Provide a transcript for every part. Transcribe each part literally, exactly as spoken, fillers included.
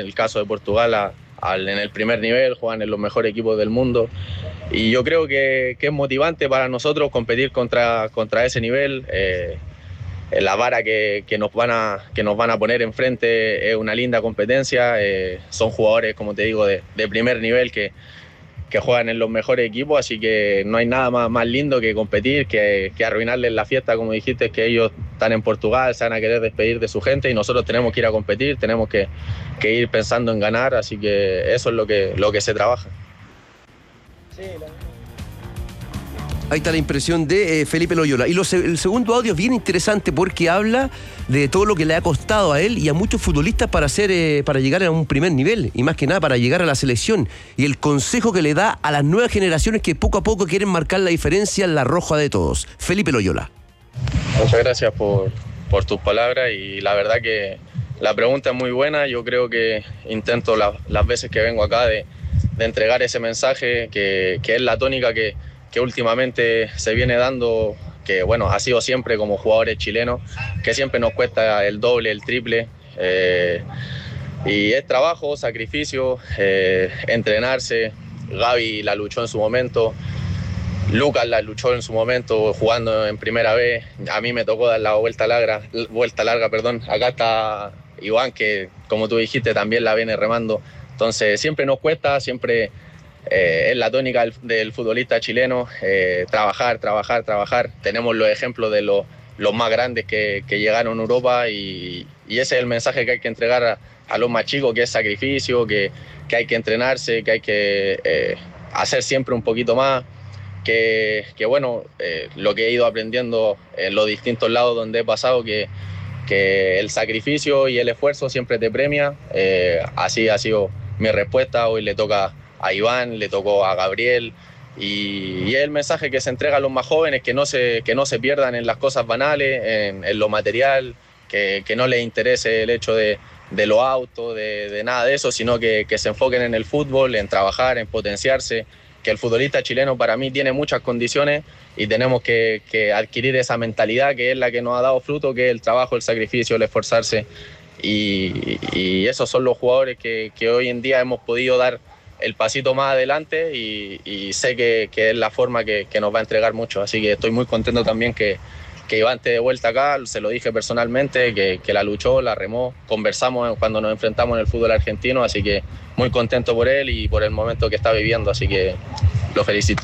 En el caso de Portugal, a, a, en el primer nivel, juegan en los mejores equipos del mundo. Y yo creo que, que es motivante para nosotros competir contra, contra ese nivel. Eh, la vara que, que, nos van a, que nos van a poner enfrente es una linda competencia. Eh, son jugadores, como te digo, de, de primer nivel que, que juegan en los mejores equipos, así que no hay nada más, más lindo que competir, que, que arruinarles la fiesta, como dijiste, que ellos están en Portugal, se van a querer despedir de su gente y nosotros tenemos que ir a competir, tenemos que, que ir pensando en ganar, así que eso es lo que, lo que se trabaja. Sí, la... Ahí está la impresión de eh, Felipe Loyola. Y lo, el segundo audio es bien interesante porque habla de todo lo que le ha costado a él y a muchos futbolistas para, hacer, eh, para llegar a un primer nivel y más que nada para llegar a la selección. Y el consejo que le da a las nuevas generaciones que poco a poco quieren marcar la diferencia en la roja de todos. Felipe Loyola. Muchas gracias por, por tus palabras y la verdad que la pregunta es muy buena. Yo creo que intento la, las veces que vengo acá de, de entregar ese mensaje que, que es la tónica que que últimamente se viene dando, que bueno, ha sido siempre como jugadores chilenos, que siempre nos cuesta el doble, el triple, eh, y es trabajo, sacrificio, eh, entrenarse. Gaby la luchó en su momento, Lucas la luchó en su momento jugando en primera vez, a mí me tocó dar la vuelta larga, vuelta larga, perdón. Acá está Iván, que como tú dijiste también la viene remando, entonces siempre nos cuesta, siempre... Eh, es la tónica del, del futbolista chileno, eh, trabajar, trabajar, trabajar. Tenemos los ejemplos de los, los más grandes que, que llegaron a Europa y, y ese es el mensaje que hay que entregar a, a los más chicos, que es sacrificio, que, que hay que entrenarse, que hay que eh, hacer siempre un poquito más, que, que bueno, eh, lo que he ido aprendiendo en los distintos lados donde he pasado, que, que el sacrificio y el esfuerzo siempre te premia. Eh, así ha sido mi respuesta. Hoy le toca a Iván, le tocó a Gabriel y, y es el mensaje que se entrega a los más jóvenes, que no se, que no se pierdan en las cosas banales, en, en lo material, que, que no les interese el hecho de, de los autos, de, de nada de eso, sino que, que se enfoquen en el fútbol, en trabajar, en potenciarse, que el futbolista chileno para mí tiene muchas condiciones y tenemos que, que adquirir esa mentalidad que es la que nos ha dado fruto, que es el trabajo, el sacrificio, el esforzarse y, y esos son los jugadores que, que hoy en día hemos podido dar el pasito más adelante y, y sé que, que es la forma que, que nos va a entregar mucho, así que estoy muy contento también que, que Iván esté de vuelta acá, se lo dije personalmente, que, que la luchó, la remó, conversamos cuando nos enfrentamos en el fútbol argentino, así que muy contento por él y por el momento que está viviendo, así que lo felicito.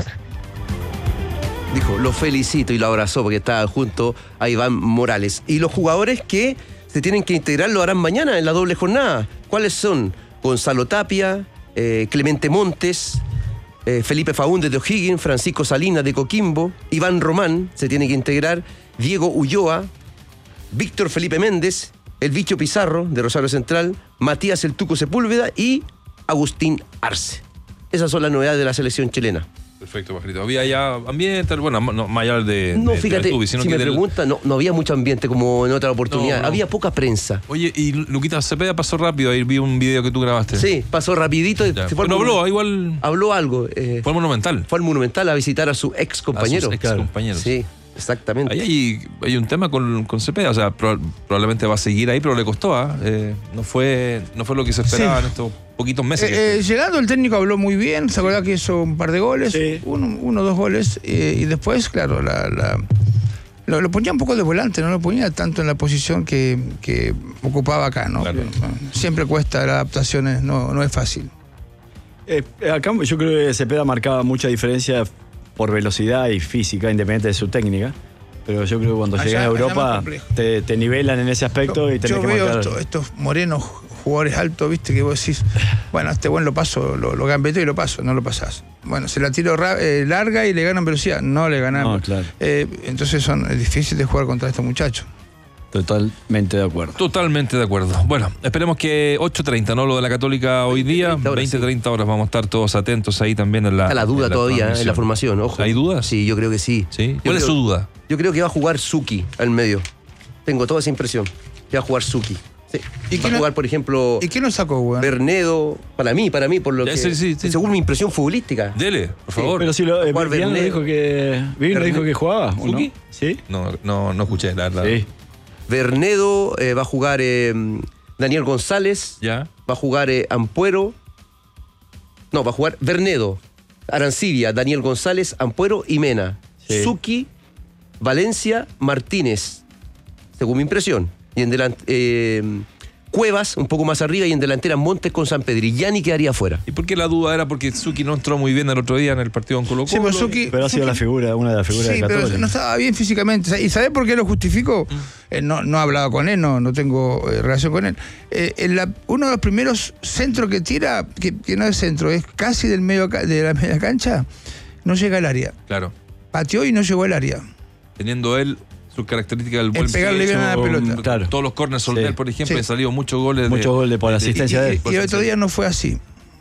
Dijo, lo felicito y lo abrazó porque estaba junto a Iván Morales. Y los jugadores que se tienen que integrar lo harán mañana en la doble jornada. ¿Cuáles son? Gonzalo Tapia, Eh, Clemente Montes, eh, Felipe Faúndez de O'Higgins, Francisco Salinas de Coquimbo, Iván Román se tiene que integrar, Diego Ulloa, Víctor Felipe Méndez, el Bicho Pizarro de Rosario Central, Matías el Tuco Sepúlveda y Agustín Arce. Esas son las novedades de la selección chilena. Perfecto, Pajarito. Había ya ambiente, bueno, no, más allá de... No, de, fíjate, de Tubi, si sino me que del... pregunta, no, no había mucho ambiente como en otra oportunidad. No, no. Había poca prensa. Oye, y Luquita Cepeda pasó rápido, ahí vi un video que tú grabaste. Sí, pasó rapidito. Ya. Se fue no habló, igual... Habló algo. Eh, fue al Monumental. Fue al Monumental a visitar a su ex compañero. A sus ex claro. compañeros. Sí, exactamente. Ahí hay, hay un tema con, con Cepeda, o sea, pro, probablemente va a seguir ahí, pero le costó, ¿eh? Eh, no, fue, no fue lo que se esperaba sí. en estos poquitos meses. Eh, eh, llegando el técnico habló muy bien, se acuerda que hizo un par de goles, sí. uno, uno dos goles, eh, y después, claro, la, la, lo, lo ponía un poco de volante, no lo ponía tanto en la posición que, que ocupaba acá, ¿no? Claro. Siempre cuesta, las adaptaciones no, no es fácil. Eh, acá yo creo que Cepeda marcaba mucha diferencia por velocidad y física, independiente de su técnica. Pero yo creo que cuando allá, llegas a Europa te, te nivelan en ese aspecto yo, y tenés yo que veo marcar... esto, estos morenos jugadores altos, viste, que vos decís, bueno, este buen lo paso, lo, lo gambeto y lo paso, no lo pasás. Bueno, se la tiro eh, larga y le ganan velocidad, no le ganamos. No, claro. eh, entonces son es difícil de jugar contra estos muchachos. Totalmente de acuerdo. Totalmente de acuerdo. Bueno, esperemos que ocho treinta, ¿no? Lo de la Católica hoy día, veinte treinta horas, vamos a estar todos atentos ahí también en la... Está la duda en la todavía en la formación, ojo. ¿Hay dudas? Sí, yo creo que sí. ¿Sí? ¿Cuál creo, es su duda? Yo creo que va a jugar Suki al medio. Tengo toda esa impresión. Que va a jugar Suki. Sí. ¿Y va a jugar, por ejemplo... ¿Y quién lo sacó, güey? Bernedo, para mí, para mí, por lo que... Sí, sí, sí. Según mi impresión futbolística. Dele, por favor. Sí, pero si lo... Eh, Vivian dijo que... Vivian dijo que jugaba, ¿o no? ¿Sí? No, no, no escuché, la verdad. Sí. Bernedo, eh, va a jugar eh, Daniel González, Ya. va a jugar eh, Ampuero, no, va a jugar Bernedo, Arancibia, Daniel González, Ampuero y Mena. Sí. Suki, Valencia, Martínez, según mi impresión. Y en delante, eh, Cuevas, un poco más arriba, y en delantera Montes con San Pedrillani quedaría afuera. ¿Y por qué la duda era? Porque Suki no entró muy bien el otro día en el partido con Colo-Colo. Sí, pero Suki, Pero ha sido Suki- la figura, una de las figuras Sí, de Católica. pero no estaba bien físicamente. ¿Y sabés por qué lo justifico? Eh, no, no he hablado con él, no, no tengo eh, relación con él. Eh, en la- uno de los primeros centros que tira, que, que no es centro, es casi del medio ca- de la media cancha, no llega al área. Claro. Pateó y no llegó al área. Teniendo él sus características del buen pegarle bien a la pelota. Claro. Todos los corners Solder, Sí. por ejemplo, Sí. han salido muchos goles. Muchos de, goles por la de- asistencia de él. Y, y el otro día no fue así.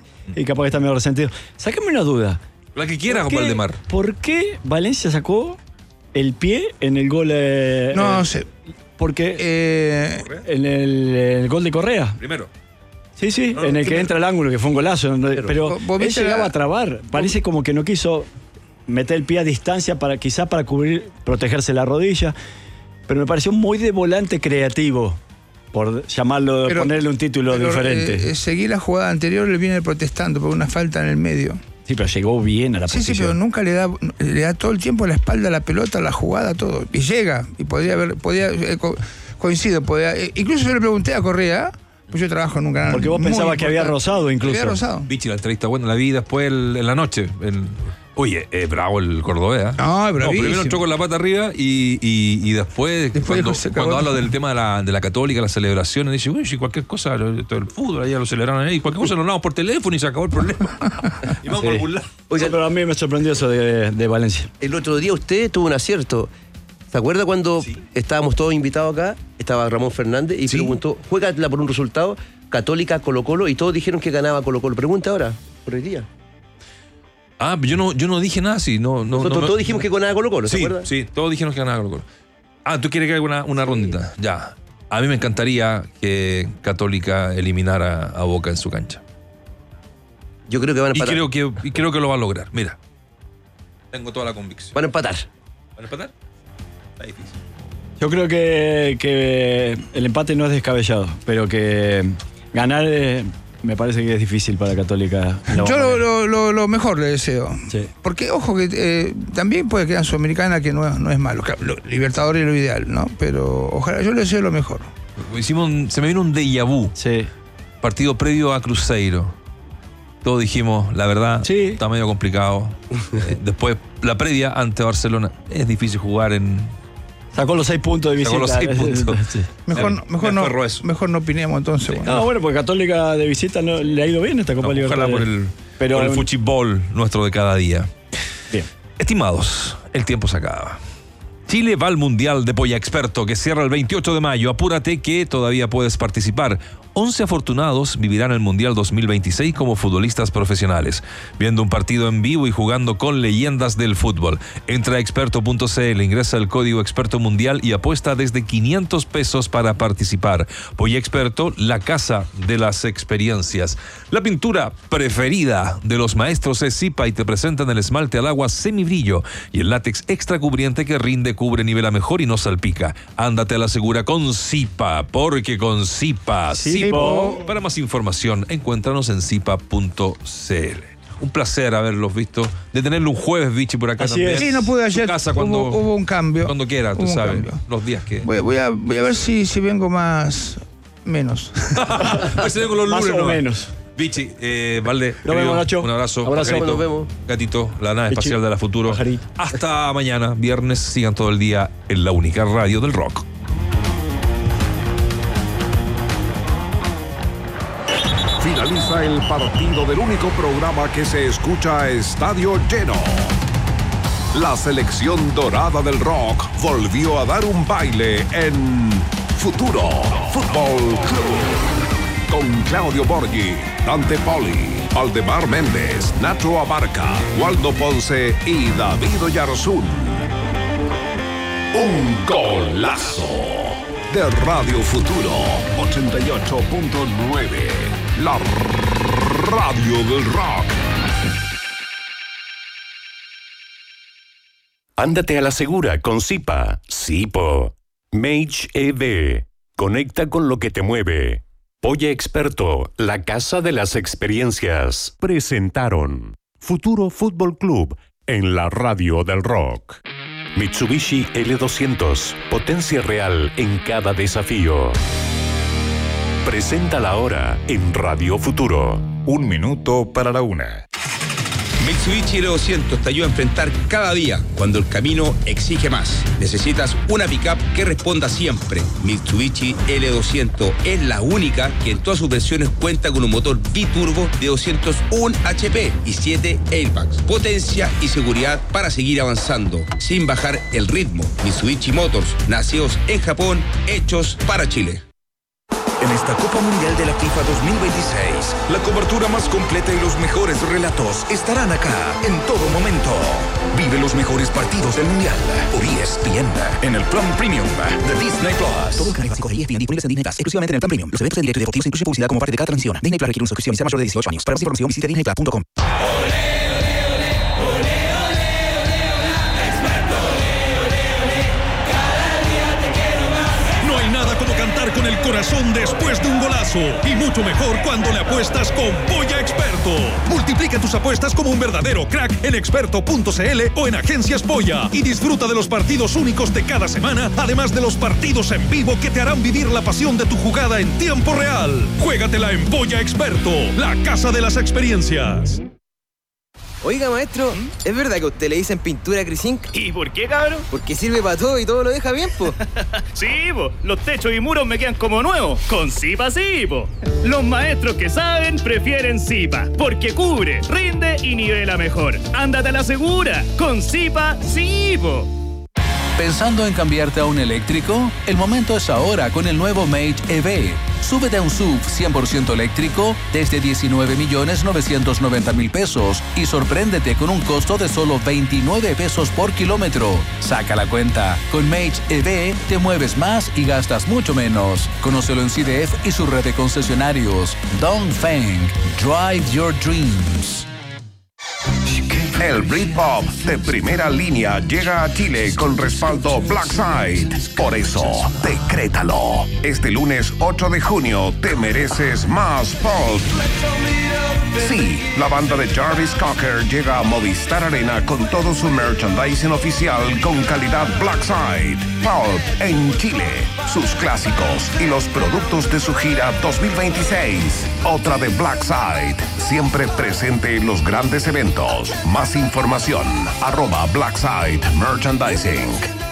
Y capaz que está medio resentido. Sácame una duda. La que quiera, ¿Por qué- Valdemar. ¿Por qué Valencia sacó el pie en el gol? eh, No eh, sé. Porque Eh, en el, el gol de Correa. Primero. Sí, sí, No, en el que pero- entra el ángulo, que fue un golazo. ¿no? Pero Vos- vos él viste llegaba la- a trabar. Parece como que no quiso meter el pie a distancia para quizás para cubrir, protegerse la rodilla. Pero me pareció muy de volante creativo, por llamarlo, Pero- ponerle un título pero, diferente. eh, eh, seguí la jugada anterior, le viene protestando por una falta en el medio. Sí, pero llegó bien a la Sí, sí, posición. pero nunca le da, le da todo el tiempo la espalda a la pelota, la jugada, todo. Y llega, y podría haber, podía, eh, co- coincido, podía, eh, incluso yo le pregunté a Correa, pues yo trabajo en un canal. Porque vos muy pensabas que había importante. rozado incluso. Había rozado. Vichy, la entrevista buena, la vi después el- en la noche. el- Oye, es bravo el cordobés. ¿eh? No, es bravísimo. primero entró con la pata arriba y, y, y después, Después cuando, dijo, se cagó. cuando habla del tema de la, de la católica, las celebraciones, dice, uy, si cualquier cosa, lo- todo el fútbol, allá lo celebraron ahí, cualquier cosa lo hablamos por teléfono y se acabó el problema. y vamos Sí. por algún lado. Sí, pero a mí me sorprendió eso de, de Valencia. El otro día usted tuvo un acierto. ¿Se acuerda cuando estábamos todos invitados acá? Estaba Ramón Fernández y Sí. preguntó, juégala por un resultado, Católica, Colo-Colo, y todos dijeron que ganaba Colo-Colo. Pregunta ahora, por el día. Ah, yo no, yo no dije nada así. No, no, Nosotros no me- todos dijimos que ganaba Colo-Colo, ¿se Sí, acuerda? sí, todos dijeron que ganaba Colo-Colo. Ah, ¿tú quieres que haga una, una rondita? Ya. A mí me encantaría que Católica eliminara a Boca en su cancha. Yo creo que van a Y empatar. creo que, y creo que lo va a lograr. Mira. Tengo toda la convicción. Van a empatar. ¿Van a empatar? Está difícil. Yo creo que, que el empate no es descabellado, pero que ganar eh, me parece que es difícil para Católica. en la Yo lo, bombonera. lo- lo- lo mejor le deseo. Sí. Porque, ojo, que eh, también puede quedar en Sudamericana, que no, es- no es malo. Claro, lo- Libertadores es lo ideal, ¿no? Pero ojalá, yo le deseo lo mejor. Hicimos un- se me vino un déjà vu. Sí. Partido previo a Cruzeiro. Todos dijimos, la verdad, Sí. está medio complicado. Eh, después, la previa ante Barcelona. Es difícil jugar en. Sacó los seis puntos de visita. Sacó los seis puntos. Sí. Mejor, Me- no- mejor, me no, aferro a eso. mejor no opinemos entonces. Sí. bueno. No, bueno, porque Católica de visita no, le ha ido bien esta Copa No, ojalá Libertadores. por el, Pero- por el fútbol nuestro de cada día. Bien. Estimados, el tiempo se acaba. Chile va al Mundial de Polla Experto que cierra el veintiocho de mayo. Apúrate que todavía puedes participar. once afortunados vivirán el Mundial dos mil veintiséis como futbolistas profesionales, viendo un partido en vivo y jugando con leyendas del fútbol. Entra a experto punto c l, ingresa el código Experto Mundial y apuesta desde quinientos pesos para participar. Polla Experto, la casa de las experiencias. La pintura preferida de los maestros es Zipa y te presentan el esmalte al agua semibrillo y el látex extra cubriente que rinde, cubre, nivela mejor y no salpica. Ándate a la segura con Zipa, porque con Zipa, Zipo. Para más información, encuéntranos en zipa punto c l. Un placer haberlos visto, de tenerlo un jueves, Vichy, por acá Así también. es. Sí, no pude Tu ayer. casa cuando, hubo, hubo un cambio. cuando quiera, tú Hubo un sabes, cambio. los días que... Voy, voy a, voy a ver si, si vengo más. Menos. Pues se ve con los Más lunes o nomás. menos. Vichy, eh, Valde, Nos vemos, Nacho. un abrazo. Abrazo. Pajarito, Nos vemos. Gatito, la nave Vichy, espacial de la futuro. Pajarito. Hasta mañana, viernes, sigan todo el día en la única radio del rock. Finaliza el partido del único programa que se escucha a estadio lleno. La selección dorada del rock volvió a dar un baile en Futuro Fútbol Club. Con Claudio Borghi, Dante Poli, Valdemar Méndez, Nacho Abarca, Waldo Ponce y David Oyarzún. Un golazo de Radio Futuro ochenta y ocho punto nueve. La radio del rock. Ándate a la segura con Zipa. Zipo. Mage E D. Conecta con lo que te mueve. Polla Experto, la casa de las experiencias, presentaron Futuro Fútbol Club en la radio del rock. Mitsubishi L doscientos, potencia real en cada desafío. Presenta la hora en Radio Futuro. Un minuto para la una. Mitsubishi L doscientos te ayuda a enfrentar cada día cuando el camino exige más. Necesitas una pickup que responda siempre. Mitsubishi L doscientos es la única que en todas sus versiones cuenta con un motor biturbo de doscientos uno H P y siete airbags. Potencia y seguridad para seguir avanzando sin bajar el ritmo. Mitsubishi Motors, nacidos en Japón, hechos para Chile. En esta Copa Mundial de la FIFA dos mil veintiséis, la cobertura más completa y los mejores relatos estarán acá en todo momento. Vive los mejores partidos del Mundial por E S P N en el plan premium de Disney Plus. Todo el canal básico de E S P N disponibles en Disney Plus, exclusivamente en el plan premium. Los eventos en directo y deportivos incluyen publicidad como parte de cada transmisión. Disney Plus requiere una suscripción y sea mayor de dieciocho años. Para más información visite disney plus punto com. Con el corazón después de un golazo y mucho mejor cuando le apuestas con Polla Experto. Multiplica tus apuestas como un verdadero crack en experto punto c l o en Agencias Polla y disfruta de los partidos únicos de cada semana, además de los partidos en vivo que te harán vivir la pasión de tu jugada en tiempo real. Juégatela en Polla Experto, la casa de las experiencias. Oiga, maestro, ¿es verdad que a usted le dicen pintura Crisink? ¿Y por qué, cabrón? Porque sirve para todo y todo lo deja bien, po. Sí, po. Los techos y muros me quedan como nuevos. Con Zipa sí, po. Los maestros que saben prefieren Zipa, porque cubre, rinde y nivela mejor. Ándate a la segura. Con Zipa sí, po. ¿Pensando en cambiarte a un eléctrico? El momento es ahora con el nuevo Mage E V. Súbete a un S U V cien por ciento eléctrico desde diecinueve millones novecientos noventa mil pesos y sorpréndete con un costo de solo veintinueve pesos por kilómetro. Saca la cuenta. Con Mage E V te mueves más y gastas mucho menos. Conócelo en C D F y su red de concesionarios. Dongfeng. Drive your dreams. El Britpop de primera línea llega a Chile con respaldo Blackside. Por eso, decrétalo. Este lunes ocho de junio te mereces más pop. Sí, la banda de Jarvis Cocker llega a Movistar Arena con todo su merchandising oficial con calidad Blackside. Pulp en Chile, sus clásicos y los productos de su gira dos mil veintiséis. Otra de Blackside, siempre presente en los grandes eventos. Más información, arroba Blackside Merchandising.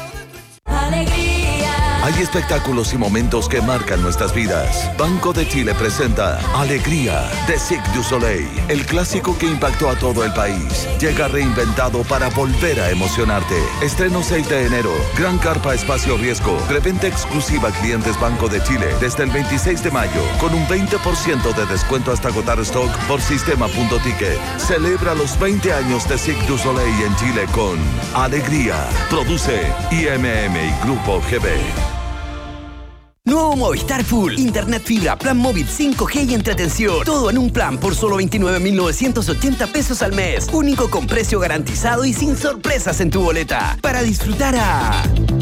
Hay espectáculos y momentos que marcan nuestras vidas. Banco de Chile presenta Alegría de Cirque du Soleil, el clásico que impactó a todo el país. Llega reinventado para volver a emocionarte. Estreno seis de enero. Gran carpa espacio riesgo. Preventa exclusiva a clientes Banco de Chile desde el veintiséis de mayo con un veinte por ciento de descuento hasta agotar stock por sistema punto ticket. Celebra los veinte años de Cirque du Soleil en Chile con Alegría. Produce I M M y Grupo G B. Nuevo Movistar Full. Internet fibra, plan móvil cinco G y entretención. Todo en un plan por solo veintinueve mil novecientos ochenta pesos al mes. Único con precio garantizado y sin sorpresas en tu boleta. Para disfrutar a...